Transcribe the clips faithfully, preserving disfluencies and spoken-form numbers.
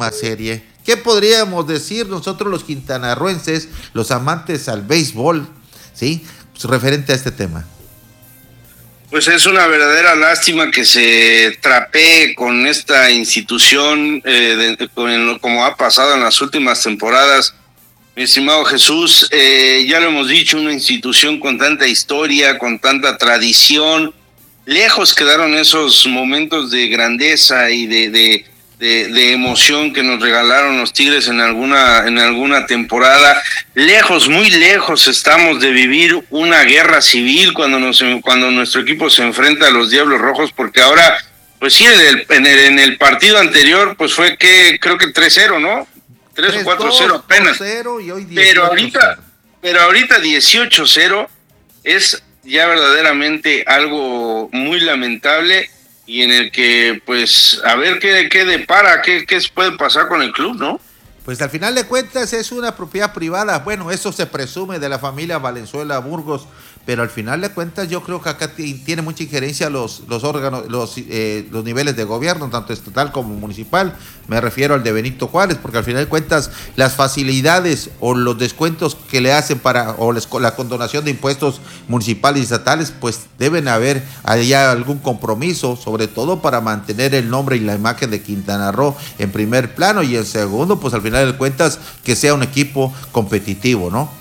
última serie. ¿Qué podríamos decir nosotros los quintanarroenses, los amantes al béisbol, sí, pues, referente a este tema? Pues es una verdadera lástima que se trapee con esta institución, eh, de, con, como ha pasado en las últimas temporadas. Mi estimado Jesús, eh, ya lo hemos dicho, una institución con tanta historia, con tanta tradición. Lejos quedaron esos momentos de grandeza y de, de, de, de emoción que nos regalaron los Tigres en alguna, en alguna temporada. Lejos, muy lejos estamos de vivir una guerra civil cuando, nos, cuando nuestro equipo se enfrenta a los Diablos Rojos, porque ahora, pues sí, en el, en el, en el partido anterior, pues fue que creo que tres cero, ¿no? tres o cuatro cero apenas. Y hoy pero ahorita, pero ahorita dieciocho cero es ya verdaderamente algo muy lamentable y en el que, pues, a ver qué, qué depara, qué, qué puede pasar con el club, ¿no? Pues al final de cuentas es una propiedad privada. Bueno, eso se presume de la familia Valenzuela Burgos, pero al final de cuentas yo creo que acá t- tiene mucha injerencia los, los órganos, los, eh, los niveles de gobierno, tanto estatal como municipal. Me refiero al de Benito Juárez, porque al final de cuentas las facilidades o los descuentos que le hacen para, o les, la condonación de impuestos municipales y estatales, pues deben haber allá algún compromiso, sobre todo para mantener el nombre y la imagen de Quintana Roo en primer plano, y en segundo, pues al final de cuentas que sea un equipo competitivo, ¿no?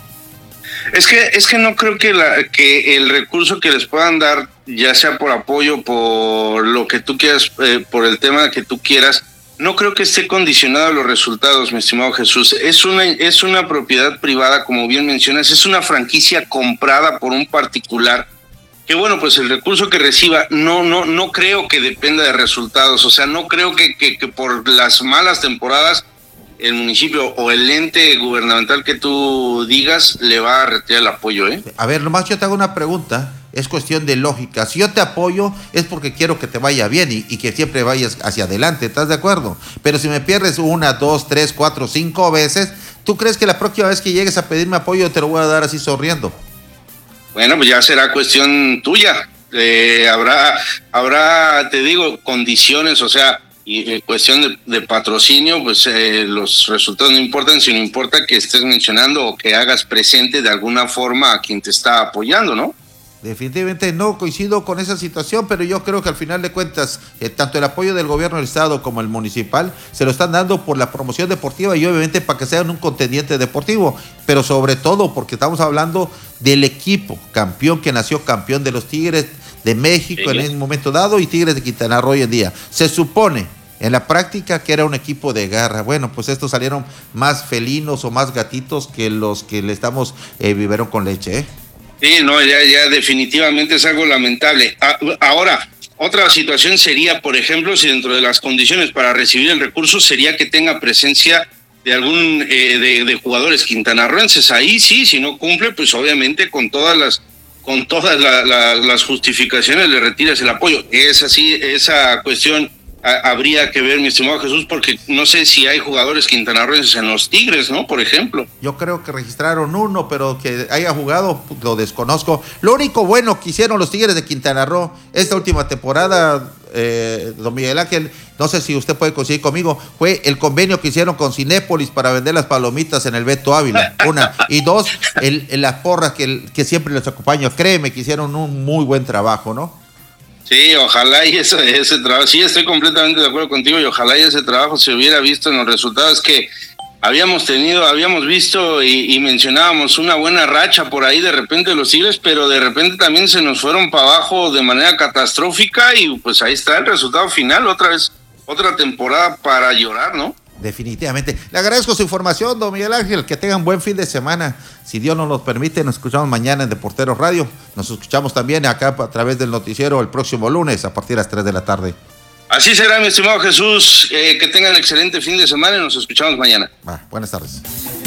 Es que es que no creo que la que el recurso que les puedan dar, ya sea por apoyo, por lo que tú quieras, eh, por el tema que tú quieras, no creo que esté condicionado a los resultados, mi estimado Jesús. Es una es una propiedad privada, como bien mencionas, es una franquicia comprada por un particular. Que bueno, pues el recurso que reciba no no no creo que dependa de resultados, o sea, no creo que que, que por las malas temporadas el municipio o el ente gubernamental que tú digas le va a retirar el apoyo, ¿eh? A ver, nomás yo te hago una pregunta, es cuestión de lógica. Si yo te apoyo es porque quiero que te vaya bien y, y que siempre vayas hacia adelante, ¿estás de acuerdo? Pero si me pierdes una, dos, tres, cuatro, cinco veces, ¿tú crees que la próxima vez que llegues a pedirme apoyo te lo voy a dar así sonriendo? Bueno, pues ya será cuestión tuya. Eh, habrá, habrá, te digo, condiciones, o sea, y en cuestión de, de patrocinio, pues eh, los resultados no importan, sino importa que estés mencionando o que hagas presente de alguna forma a quien te está apoyando, ¿no? Definitivamente no coincido con esa situación, pero yo creo que al final de cuentas, eh, tanto el apoyo del gobierno del estado como el municipal se lo están dando por la promoción deportiva y obviamente para que sean un contendiente deportivo, pero sobre todo porque estamos hablando del equipo campeón que nació campeón de los Tigres de México, sí, en un momento dado, y Tigres de Quintana Roo hoy en día. Se supone en la práctica que era un equipo de garra. Bueno, pues estos salieron más felinos o más gatitos que los que le estamos eh, biberón con leche, ¿eh? Sí, no, ya, ya definitivamente es algo lamentable. Ahora, otra situación sería, por ejemplo, si dentro de las condiciones para recibir el recurso sería que tenga presencia de algún eh, de, de jugadores quintanarroenses. Ahí sí, si no cumple, pues obviamente con todas las con todas la, la, las justificaciones le retiras el apoyo. Es así, esa cuestión a, habría que ver, mi estimado Jesús, porque no sé si hay jugadores quintanarroenses en los Tigres, ¿no? Por ejemplo. Yo creo que registraron uno, pero que haya jugado, lo desconozco. Lo único bueno que hicieron los Tigres de Quintana Roo esta última temporada, eh, don Miguel Ángel, no sé si usted puede coincidir conmigo, fue el convenio que hicieron con Cinépolis para vender las palomitas en el Beto Ávila, una, y dos, el, el, las porras que, que siempre les acompaña. Créeme que hicieron un muy buen trabajo, ¿no? Sí, ojalá y ese, ese trabajo, sí, estoy completamente de acuerdo contigo, y ojalá y ese trabajo se hubiera visto en los resultados que habíamos tenido, habíamos visto y, y mencionábamos una buena racha por ahí de repente de los Tigres, pero de repente también se nos fueron para abajo de manera catastrófica y pues ahí está el resultado final, otra vez, otra temporada para llorar, ¿no? Definitivamente. Le agradezco su información, don Miguel Ángel. Que tengan buen fin de semana. Si Dios nos lo permite, nos escuchamos mañana en Deporteros Radio. Nos escuchamos también acá a través del noticiero el próximo lunes a partir de las tres de la tarde. Así será, mi estimado Jesús. Eh, que tengan excelente fin de semana y nos escuchamos mañana. Ah, buenas tardes.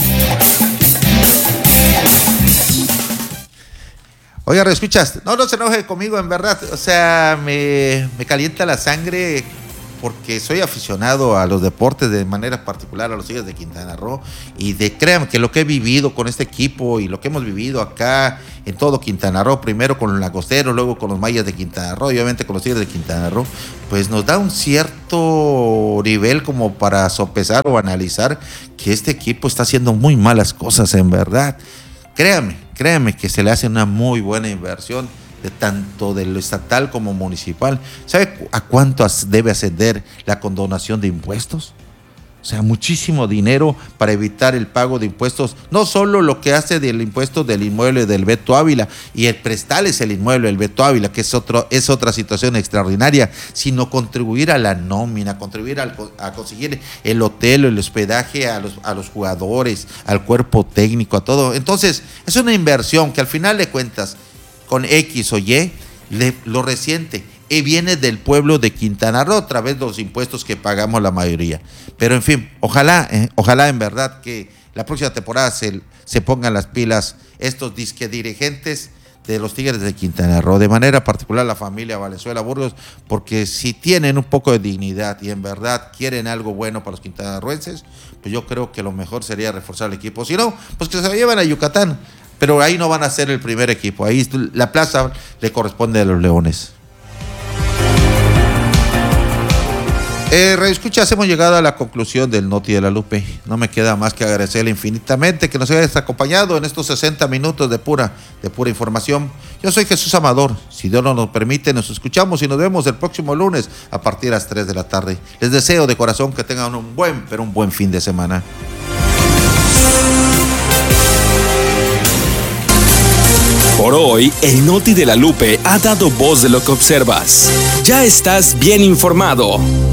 Oiga, ¿escuchas? No, no se enoje conmigo, en verdad. O sea, me, me calienta la sangre porque soy aficionado a los deportes, de manera particular a los Tigres de Quintana Roo, y de créanme que lo que he vivido con este equipo y lo que hemos vivido acá en todo Quintana Roo, primero con los Lagosteros, luego con los Mayas de Quintana Roo y obviamente con los Tigres de Quintana Roo, pues nos da un cierto nivel como para sopesar o analizar que este equipo está haciendo muy malas cosas, en verdad. Créame, créame que se le hace una muy buena inversión, de tanto de lo estatal como municipal. ¿Sabe a cuánto debe ascender la condonación de impuestos? O sea, muchísimo dinero para evitar el pago de impuestos, no solo lo que hace del impuesto del inmueble del Beto Ávila y el prestarles el inmueble del Beto Ávila, que es, otro, es otra situación extraordinaria, sino contribuir a la nómina, contribuir al, a conseguir el hotel, el hospedaje a los, a los jugadores, al cuerpo técnico, a todo. Entonces, es una inversión que al final de cuentas, con X o Y, le, lo reciente, y viene del pueblo de Quintana Roo, a través de los impuestos que pagamos la mayoría. Pero en fin, ojalá, eh, ojalá en verdad que la próxima temporada se, se pongan las pilas estos disque dirigentes de los Tigres de Quintana Roo, de manera particular la familia Valenzuela Burgos, porque si tienen un poco de dignidad y en verdad quieren algo bueno para los quintanarroenses, pues yo creo que lo mejor sería reforzar el equipo. Si no, pues que se lo lleven a Yucatán, pero ahí no van a ser el primer equipo, ahí la plaza le corresponde a los Leones. Eh, Escuchas, hemos llegado a la conclusión del Noti de la Lupe. No me queda más que agradecerle infinitamente que nos hayas acompañado en estos sesenta minutos de pura, de pura información. Yo soy Jesús Amador. Si Dios nos lo permite, nos escuchamos y nos vemos el próximo lunes a partir de las tres de la tarde. Les deseo de corazón que tengan un buen, pero un buen fin de semana. Por hoy, el Noti de la Lupe ha dado voz de lo que observas. Ya estás bien informado.